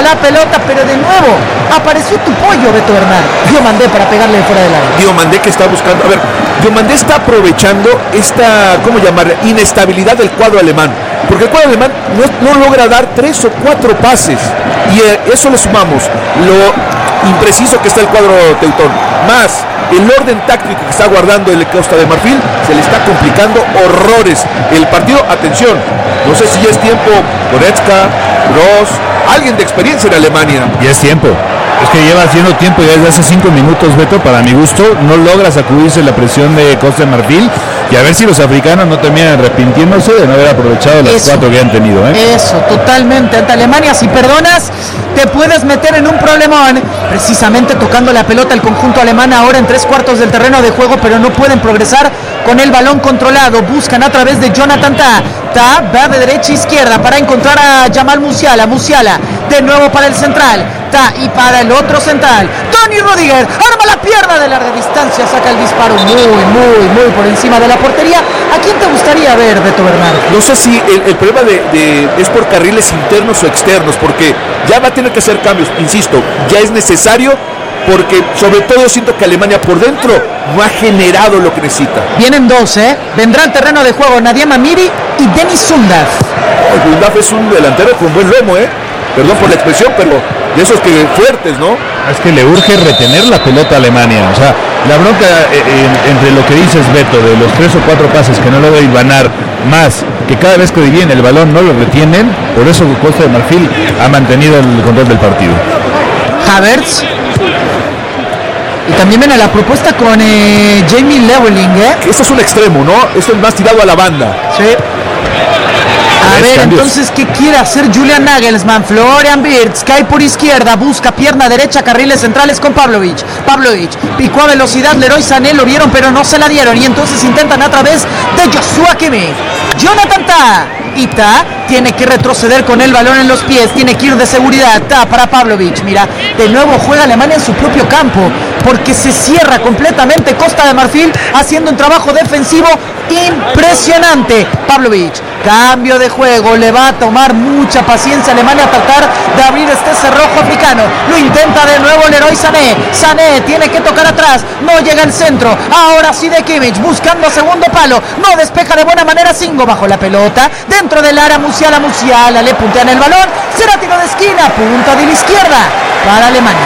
la pelota, pero de nuevo apareció tu pollo, Beto Bernal. Diomandé para pegarle de fuera del área. Diomandé que está buscando, Diomandé está aprovechando esta, ¿cómo llamarla? Inestabilidad del cuadro alemán, porque el cuadro alemán no logra dar 3 o 4 pases, y eso le sumamos lo impreciso que está el cuadro teutón, más el orden táctico que está guardando el Costa de Marfil. Se le está complicando horrores el partido. Atención, no sé si ya es tiempo, Goretzka, Gross, alguien de experiencia en Alemania. Ya es tiempo. Es que lleva haciendo tiempo, ya desde hace 5 minutos, Beto, para mi gusto, no logra sacudirse la presión de Costa de Marfil, y a ver si los africanos no terminan arrepintiéndose de no haber aprovechado las 4 que han tenido. Eso, totalmente. Ante Alemania, si perdonas, te puedes meter en un problemón. Precisamente tocando la pelota el conjunto alemán ahora en 3/4 del terreno de juego, pero no pueden progresar con el balón controlado. Buscan a través de Jonathan Tah. Tah va de derecha a izquierda para encontrar a Jamal Musiala. Musiala de nuevo para el central. Tah y para el otro central. Tony Rudiger arma la pierna de larga distancia, saca el disparo muy por encima de la portería. ¿A quién te gustaría ver, Beto Bernardo? No sé si el problema es por carriles internos o externos, porque ya va a tener que hacer cambios, insisto, ya es necesario, porque sobre todo siento que Alemania por dentro no ha generado lo que necesita. Vienen 2, vendrá al terreno de juego Nadiem Amiri y Denis Sundaf. Sundaf es un delantero con buen lomo, perdón por la expresión, pero de esos que fuertes, ¿no? Es que le urge retener la pelota a Alemania. O sea, la bronca entre lo que dices, Beto, de los 3 o 4 pases que no logra hilvanar, más que cada vez que dividen el balón no lo retienen, por eso Costa de Marfil ha mantenido el control del partido. Havertz. Y también viene la propuesta con Jamie Leveling, Esto es un extremo, ¿no? Esto es más tirado a la banda. Sí. A ver, cambios. Entonces, ¿qué quiere hacer Julian Nagelsmann? Florian Wirtz cae por izquierda, busca pierna derecha, carriles centrales con Pavlovic. Picó a velocidad, Leroy Sané, lo vieron pero no se la dieron, y entonces intentan a través de Joshua Kimmich. Jonathan Tah. Y Tah tiene que retroceder con el balón en los pies, tiene que ir de seguridad. Tah para Pavlovic. Mira, de nuevo juega Alemania en su propio campo, porque se cierra completamente Costa de Marfil, haciendo un trabajo defensivo impresionante. Pavlovic, cambio de juego, le va a tomar mucha paciencia a Alemania a tratar de abrir este cerrojo africano. Lo intenta de nuevo Leroy Sané. Sané tiene que tocar atrás, no llega al centro. Ahora sí de Kimmich, buscando segundo palo, no despeja de buena manera Singo, bajo la pelota, dentro del área. Musiala, le puntean el balón, será tiro de esquina, punta de la izquierda para Alemania.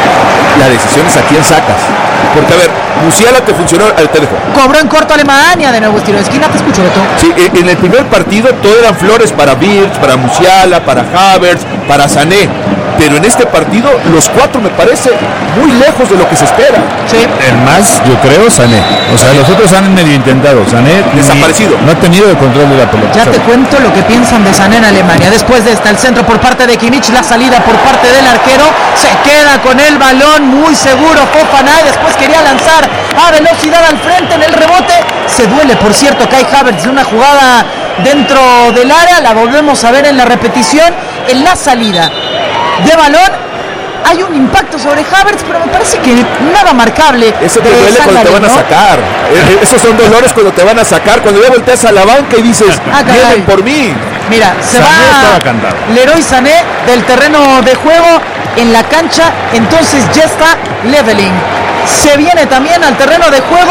La decisión es a quién sacas, porque a ver, Musiala te funcionó, te dejo. Cobró en corto Alemania, de nuevo es tiro de esquina, te escucho, Beto. Sí, en el primer partido todo eran flores para Wirtz, para Musiala, para Havertz, para Sané, pero en este partido los 4 me parece muy lejos de lo que se espera. Sí. El más, yo creo, Sané. O sea, los otros han medio intentado. Sané desaparecido. No ha tenido el control de la pelota. Ya te cuento lo que piensan de Sané en Alemania. Después de esta, el centro por parte de Kimmich, la salida por parte del arquero, se queda con el balón muy seguro Fofana, y después quería lanzar a velocidad al frente en el rebote. Se duele, por cierto, Kai Havertz de una jugada dentro del área. La volvemos a ver en la repetición. En la salida de balón hay un impacto sobre Havertz, pero me parece que nada marcable. Eso te duele cuando te van a sacar. Esos son dolores cuando te van a sacar, cuando ya volteas a la banca y dices, vienen por mí. Mira, se va Leroy Sané del terreno de juego en la cancha, entonces ya está Leveling. Se viene también al terreno de juego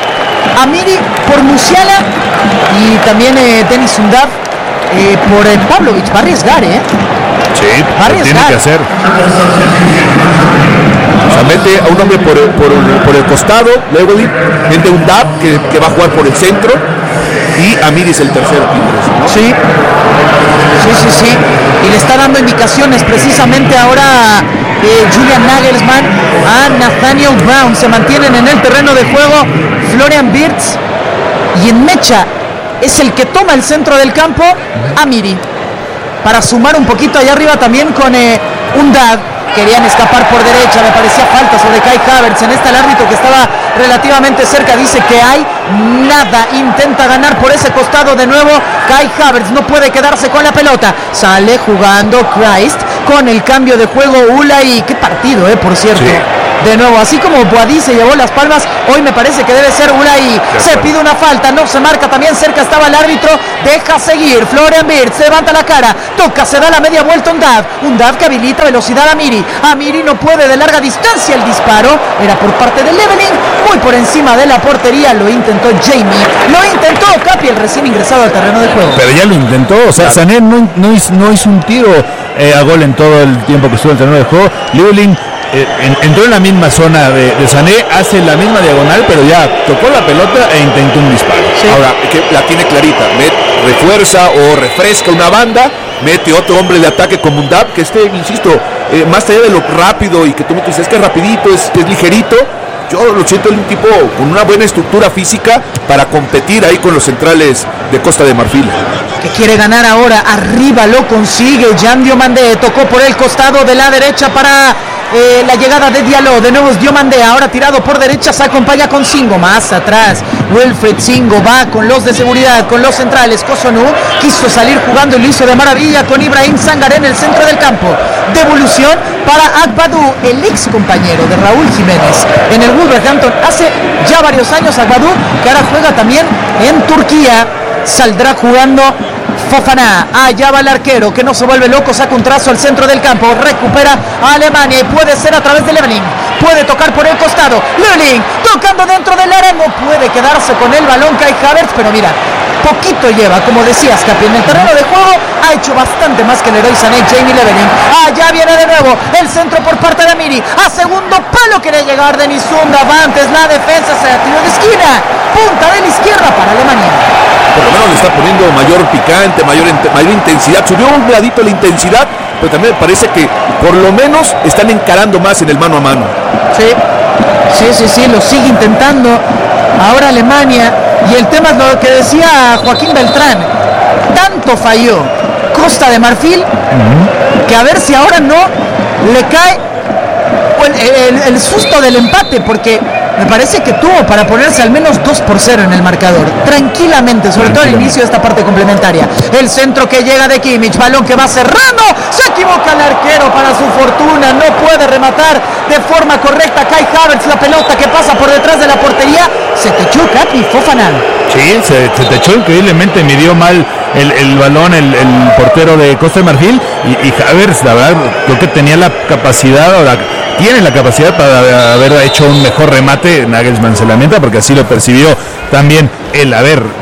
Amiri por Musiala y también Denis Sundaf por Pavlovic. Va a arriesgar, Sí, lo tiene que hacer. O sea, mete a un hombre por el costado, luego mete un Dab que va a jugar por el centro, y Amiri es el tercero. ¿No? Sí. Y le está dando indicaciones precisamente ahora Julian Nagelsmann a Nathaniel Brown. Se mantienen en el terreno de juego Florian Wirtz, y en mecha es el que toma el centro del campo, Amiri, para sumar un poquito allá arriba también con Undad. Querían escapar por derecha, me parecía falta sobre Kai Havertz. En esta el árbitro, que estaba relativamente cerca, dice que hay nada. Intenta ganar por ese costado de nuevo Kai Havertz, no puede quedarse con la pelota. Sale jugando Christ con el cambio de juego Ulay. Qué partido, por cierto. Sí. de nuevo. Así como Boadí se llevó las palmas, hoy me parece que debe ser Ulay. Se pide una falta, no se marca, también cerca estaba el árbitro, deja seguir. Florian Wirtz levanta la cara, toca, se da la media vuelta un Dav que habilita velocidad a Miri. Amiri no puede de larga distancia, el disparo era por parte de Leveling, muy por encima de la portería, lo intentó Jamie, lo intentó Capi, el recién ingresado al terreno de juego. Pero ya lo intentó, o sea, Sané no hizo un tiro a gol en todo el tiempo que estuvo en el terreno de juego. Leveling entró en la misma zona de Sané, hace la misma diagonal, pero ya tocó la pelota e intentó un disparo. Sí. Ahora, que la tiene clarita, refuerza o refresca una banda, mete otro hombre de ataque como un Dav, que insisto, más allá de lo rápido y que tú me dices que es rapidito, es ligerito, yo lo siento un tipo con una buena estructura física para competir ahí con los centrales de Costa de Marfil. Que quiere ganar ahora, arriba lo consigue, Jan Diomandé, tocó por el costado de la derecha para la llegada de Diallo, de nuevo es Diomandé, ahora tirado por derecha, se acompaña con Singo, más atrás, Wilfried Singo va con los de seguridad, con los centrales, Cossonu quiso salir jugando y lo hizo de maravilla con Ibrahim Sangaré en el centro del campo, devolución para Agbadou, el ex compañero de Raúl Jiménez en el Wolverhampton hace ya varios años. Agbadou, que ahora juega también en Turquía, saldrá jugando Fofana, allá va el arquero que no se vuelve loco, saca un trazo al centro del campo, recupera a Alemania y puede ser a través de Leveling, puede tocar por el costado, Leveling tocando dentro del área, no puede quedarse con el balón, Kai Havertz, pero mira, poquito lleva, como decías, Capi, en el terreno de juego ha hecho bastante más que el héroe Sané, Jamie Leveling. Allá viene de nuevo el centro por parte de Amiri, a segundo palo quiere llegar Denis Zunda, va antes la defensa, se la tiró de esquina, punta de la izquierda para Alemania. Por lo menos le está poniendo mayor picante, mayor intensidad, subió un gradito la intensidad, pero también me parece que por lo menos están encarando más en el mano a mano. Sí, lo sigue intentando ahora Alemania, y el tema es lo que decía Joaquín Beltrán, tanto falló Costa de Marfil, que a ver si ahora no le cae el susto del empate, porque me parece que tuvo para ponerse al menos 2-0 en el marcador, tranquilamente, sobre todo al inicio de esta parte complementaria. El centro que llega de Kimmich, balón que va cerrando, se equivoca el arquero para su fortuna, no puede rematar de forma correcta Kai Havertz, la pelota que pasa por detrás de la portería, se techó Capi Fofana. Sí, se techó increíblemente, midió mal el balón el portero de Costa de Marfil y Havertz, la verdad, creo que tenía la capacidad, tiene la capacidad para haber hecho un mejor remate. Nagelsmann se lamenta porque así lo percibió también él.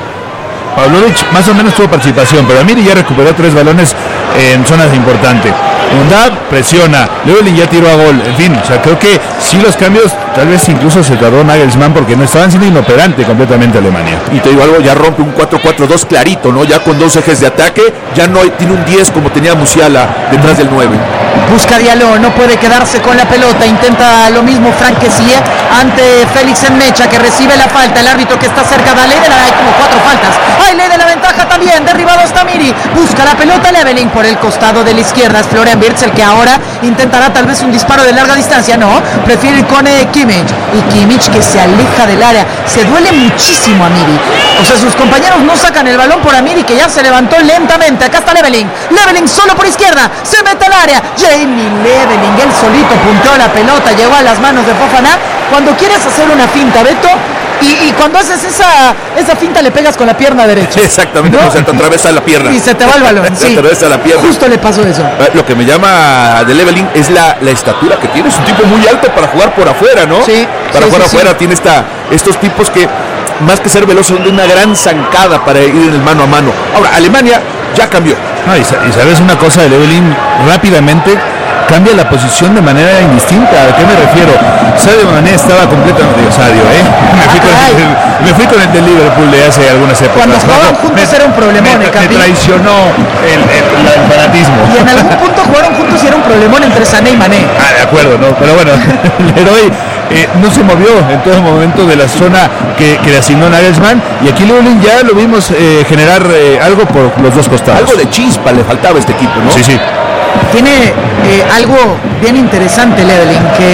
Pavlovic más o menos tuvo participación, pero Amiri ya recuperó 3 balones en zonas importantes. Undav presiona, Leveling ya tiró a gol, en fin, o sea, creo que sí los cambios, tal vez incluso se tardó Nagelsmann porque no estaban siendo inoperante completamente Alemania. Y te digo algo, ya rompe un 4-4-2 clarito, ¿no? Ya con 2 ejes de ataque, ya no tiene un 10 como tenía Musiala detrás del 9. Busca Diallo, no puede quedarse con la pelota, intenta lo mismo Frank Kessie ante Félix Enmecha, que recibe la falta, el árbitro que está cerca da ley de la, hay como 4 faltas, hay ley de la ventaja también, derribado está Miri, busca la pelota Leveling por el costado de la izquierda, es Florian Wirtz el que ahora intentará tal vez un disparo de larga distancia, no, prefiere ir con Kimmich, y Kimmich que se aleja del área, se duele muchísimo a Miri, o sea, sus compañeros no sacan el balón por Amiri, que ya se levantó lentamente, acá está Leveling solo por izquierda, se mete al área, Jamie Leveling, él solito punteó la pelota, llegó a las manos de Fofana. Cuando quieres hacer una finta, Beto, y cuando haces esa finta le pegas con la pierna derecha. Exactamente, ¿no? Se te atraviesa la pierna. Y se te va el balón, se atraviesa la pierna. Justo le pasó eso. Lo que me llama de Leveling es la estatura que tiene, es un tipo muy alto para jugar por afuera, ¿no? Sí. Para jugar afuera tiene estos tipos que, más que ser veloz, son de una gran zancada para ir en el mano a mano. Ahora, Alemania ya cambió. Y sabes una cosa de Leveling, rápidamente cambia la posición de manera indistinta. ¿A qué me refiero? Sadio Mané estaba completamente... Me fui con el del Liverpool de hace algunas épocas. Cuando jugaban juntos era un problemón. Me traicionó el fanatismo. Y en algún punto jugaron juntos y era un problemón entre Sané y Mané. De acuerdo, ¿no? Pero bueno, el héroe no se movió en todo momento de la zona que le asignó Nagelsmann, y aquí Leveling ya lo vimos generar algo por los dos costados. Algo de chispa le faltaba a este equipo, ¿no? Sí. Tiene algo bien interesante Leveling, que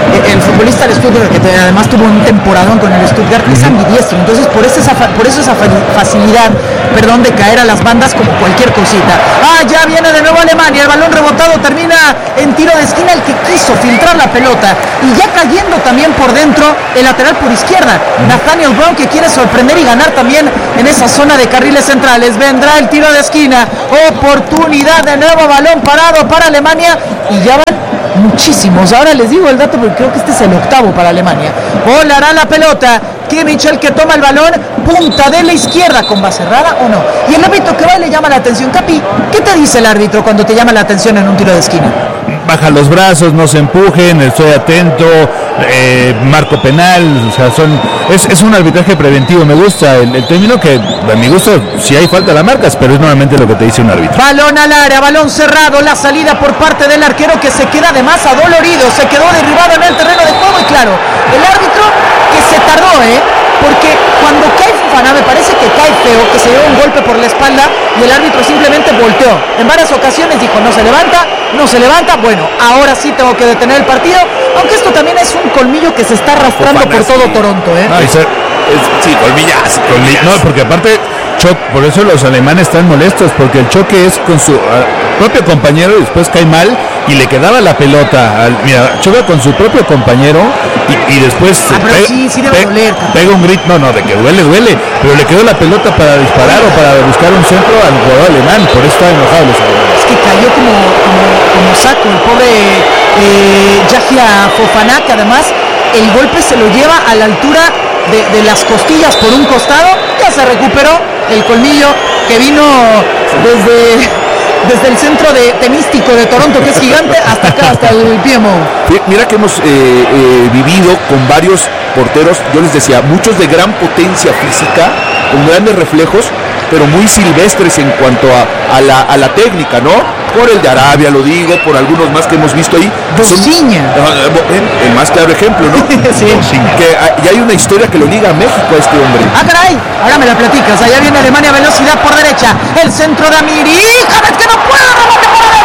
el futbolista del Stuttgart, que además tuvo un temporadón con el Stuttgart, es ambidiestro, entonces por eso esa facilidad, de caer a las bandas como cualquier cosita. Ya viene de nuevo Alemania, el balón rebotado termina en tiro de esquina, el que quiso filtrar la pelota, y ya cayendo también por dentro el lateral por izquierda, Nathaniel Brown, que quiere sorprender y ganar también en esa zona de carriles centrales. Vendrá el tiro de esquina, oportunidad de nuevo, balón parado para Alemania, y ya van muchísimos. Ahora les digo el dato porque creo que este es el octavo para Alemania. Volará la pelota, Kimmich el que toma el balón, punta de la izquierda, ¿con base cerrada o no? Y el árbitro que va le llama la atención. Capi, ¿qué te dice el árbitro cuando te llama la atención en un tiro de esquina? Baja los brazos, no se empujen, estoy atento, marco penal, o sea, es un arbitraje preventivo. Me gusta el término, que a mi gusto, si hay falta la marcas, pero es normalmente lo que te dice un árbitro. Balón al área, balón cerrado, la salida por parte del arquero, que se queda además adolorido, se quedó derribado en el terreno de juego, y claro, el árbitro que se tardó, porque cuando cae Fofana me parece que cae feo, que se dio un golpe por la espalda y el árbitro simplemente volteó. En varias ocasiones dijo, no se levanta, bueno, ahora sí tengo que detener el partido, aunque esto también es un colmillo que se está arrastrando Fofana, por todo Toronto. Sí, colmillazo. No, porque aparte, por eso los alemanes están molestos, porque el choque es con su propio compañero y después cae mal y le quedaba la pelota. Choca con su propio compañero y después pega un grito, no, de que duele, pero le quedó la pelota para disparar o para buscar un centro al jugador alemán, por eso está enojado los alemanes. Es que cayó como saco el pobre Yahia Fofana, que además el golpe se lo lleva a la altura de las costillas por un costado. Ya se recuperó el colmillo que vino desde el centro tenístico de Toronto, que es gigante, hasta acá, hasta el PMO. Mira que hemos vivido con varios porteros, yo les decía, muchos de gran potencia física, con grandes reflejos, pero muy silvestres en cuanto a la técnica, ¿no? Por el de Arabia, lo digo, por algunos más que hemos visto ahí. Dosiña. El más claro ejemplo, ¿no? Sí. Que ya hay una historia que lo liga a México a este hombre. Caray, ahora me la platicas. Allá viene Alemania, velocidad por derecha, el centro de Amiri, James, que no puede, remate por